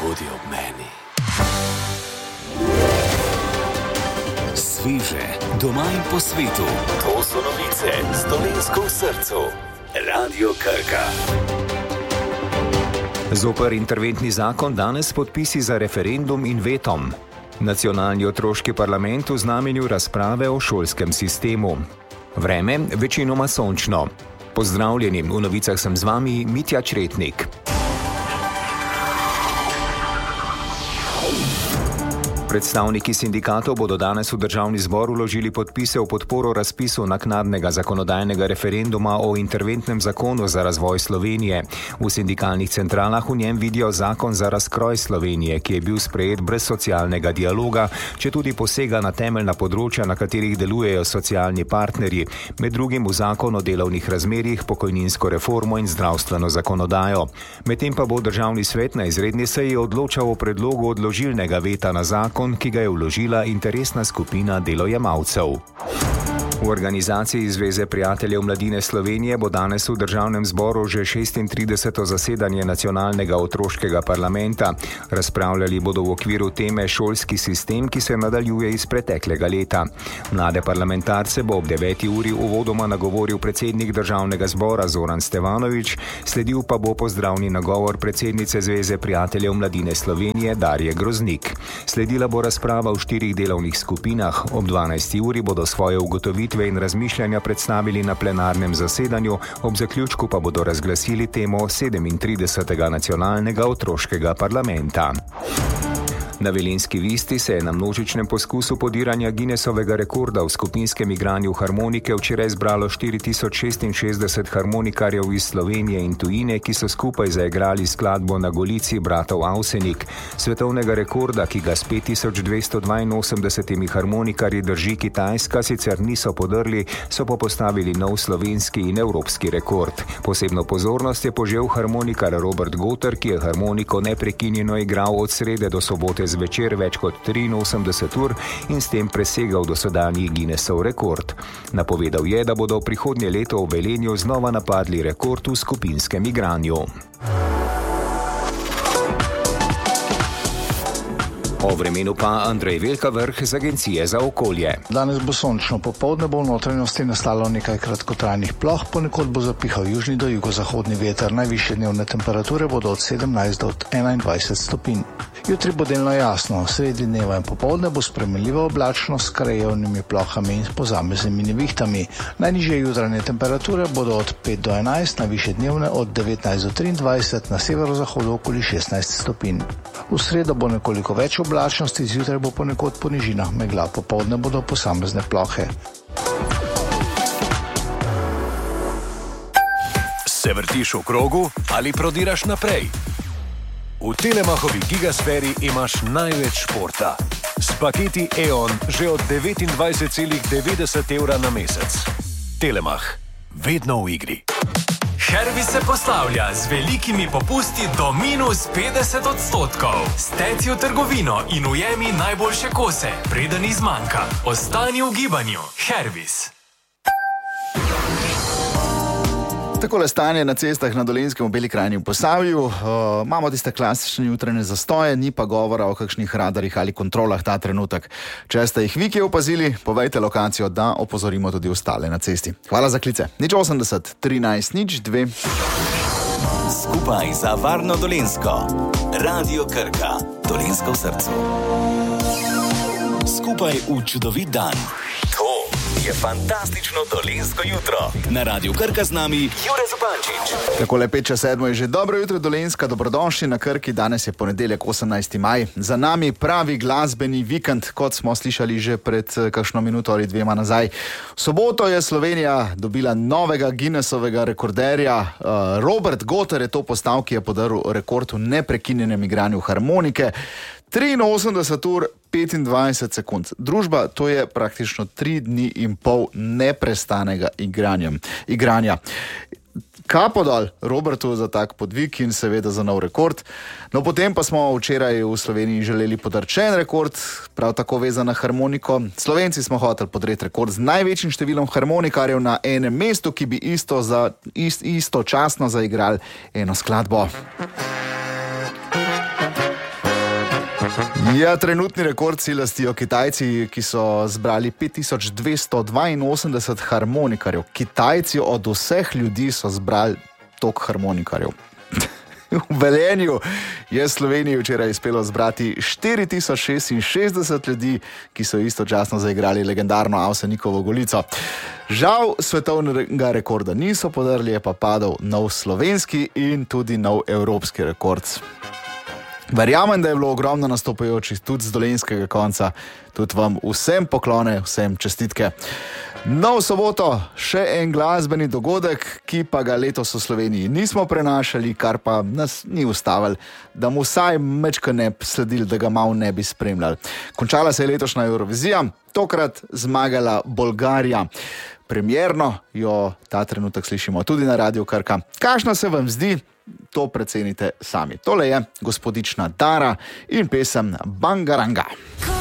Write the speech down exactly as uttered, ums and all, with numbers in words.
bodi ob meni. Sveže, doma in po svetu. To so novice z Dolenjsko v srcu. Radio Krka. Zoper interventni zakon danes podpisi za referendum in vetom. Nacionalni otroški parlament v znamenju razprave o šolskem sistemu. Vreme večinoma sončno. Pozdravljeni, v novicah sem z vami Mitja Čretnik. Predstavniki sindikatov bodo danes v državni zbor vložili podpise v podporo razpisu naknadnega zakonodajnega referenduma o interventnem zakonu za razvoj Slovenije. V sindikalnih centralah v njem vidijo zakon za razkroj Slovenije, ki je bil sprejet brez socialnega dialoga, če tudi posega na temeljna področja, na katerih delujejo socialni partnerji, med drugim v zakon o delovnih razmerjih, pokojninsko reformo in zdravstveno zakonodajo. Medtem pa bo državni svet na izredni seji odločal o predlogu odložilnega veta na zakon, ki ga je vložila interesna skupina delojemalcev. V organizaciji Zveze prijateljev mladine Slovenije bo danes v državnem zboru že šestintrideseto zasedanje nacionalnega otroškega parlamenta. Razpravljali bodo v okviru teme šolski sistem, ki se nadaljuje iz preteklega leta. Mlade parlamentarce bo ob deveti uri uvodoma nagovoril predsednik državnega zbora Zoran Stevanović, sledil pa bo pozdravni nagovor predsednice Zveze prijateljev mladine Slovenije Darje Groznik. Sledila bo razprava v štirih delovnih skupinah. Ob dvanajsti uri bodo svoje ugotovitve in razmišljanja predstavili na plenarnem zasedanju, ob zaključku pa bodo razglasili temo sedemintridesetega nacionalnega otroškega parlamenta. Na Velenjski Visti se je na množičnem poskusu podiranja Guinnessovega rekorda v skupinskem igranju harmonike včeraj zbralo štiri tisoč šestinšestdeset harmonikarjev iz Slovenije in tujine, ki so skupaj zaigrali skladbo Na Golici bratov Avsenik. Svetovnega rekorda, ki ga s pet tisoč dvesto dvainosemdesetimi harmonikarji drži Kitajska, sicer niso podrli, so pa postavili nov slovenski in evropski rekord. Posebno pozornost je požel harmonikar Robert Goter, ki je harmoniko neprekinjeno igral od srede do sobote zvečer več kot triinosemdeset ur in s tem presegal dosedanji Guinnessov rekord. Napovedal je, da bodo prihodnje leto v Velenju znova napadli rekord v skupinskem igranju. O vremenu pa Andrej Velkavrh z Agencije za okolje. Danes bo sončno, popoldne bo v notranjosti nastalo nekaj kratkotrajnih ploh, ponekod bo zapihal južni do jugozahodni veter. Najvišje dnevne temperature bodo od sedemnajst do enaindvajset stopinj. Jutri bo delno jasno, sredi dneva in popoldne bo spremenljivo oblačno s krajevnimi plohami in posameznimi nevihtami. Najnižje jutranje temperature bodo od pet do enajst, najvišje dnevne od devetnajst do triindvajset, na severozahodu okoli šestnajst stopinj. V sredo bo nekoliko več oblačnosti, zjutraj bo ponekod po nižinah megla, popoldne bodo posamezne plohe. Se vrtiš v krogu ali prodiraš naprej? V Telemachovi gigasferi imaš največ športa. S paketi E O N že od devetindvajset celih devetdeset evra na mesec. Telemach. Vedno v igri. Hervis se poslavlja z velikimi popusti do minus petdeset odstotkov. Steci v trgovino in ujemi najboljše kose, preden izmanjka. Ostani v gibanju. Hervis. Takole stanje na cestah na Dolenjskem v Beli krajini v Posavju. Uh, imamo tiste klasične jutranje zastoje, ni pa govora o kakšnih radarjih ali kontrolah ta trenutek. Če ste jih vi kje opazili, povejte lokacijo, da opozorimo tudi ostale na cesti. Hvala za klice. nič osemdeset, trinajst, nič dve. Skupaj za varno Dolenjsko. Radio Krka. Dolenjsko v srcu. Skupaj v čudovit dan. To je fantastično dolenjsko jutro. Na Radio Krka z nami Jure Zupančič. Takole pet čez sedmo je že dobro jutro Dolenjska, dobrodošli na Krki. Danes je ponedeljek, osemnajsti maj. Za nami pravi glasbeni vikend, kot smo slišali že pred kakšno minuto ali dvema nazaj. V soboto je Slovenija dobila novega Guinnessovega rekorderja. Robert Goter je to postal, ki je podaril rekord v neprekinjenem igranju harmonike. triinosemdeset ur petindvajset sekund. Družba, to je praktično tri dni in pol neprestanega igranja. igranja. Kapo dol Robertu za tak podvig in seveda za nov rekord. No, potem pa smo včeraj v Sloveniji želeli podarčen rekord, prav tako vezan na harmoniko. Slovenci smo hoteli podreti rekord z največjim številom harmonikarjev na enem mestu, ki bi isto za, ist, istočasno zaigrali eno skladbo. Ja, trenutni rekord si lastijo Kitajci, ki so zbrali pet tisoč dvesto dvainosemdeset harmonikarjev. Kitajci od vseh ljudi so zbrali toliko harmonikarjev. V Velenju je Sloveniji včeraj uspelo zbrati štiri tisoč šestinšestdeset ljudi, ki so istočasno zaigrali legendarno Avsenikovo Golico. Žal svetovnega rekorda niso podrli, je pa padel nov slovenski in tudi nov evropski rekord. Verjamem, da je bilo ogromno nastopajočih tudi z dolenjskega konca. Tudi vam vsem poklone, vsem čestitke. No, v soboto še en glasbeni dogodek, ki pa ga letos v Sloveniji nismo prenašali, kar pa nas ni ustavili, da mu vsaj mečko ne sledili, da ga malo ne bi spremljali. Končala se je letošnja Eurovizija, tokrat zmagala Bolgarija. Premierno jo ta trenutek slišimo tudi na Radiu Krka. Kakšna se vam zdi? To precenite sami. Tole je gospodična Dara in pesem Bangaranga.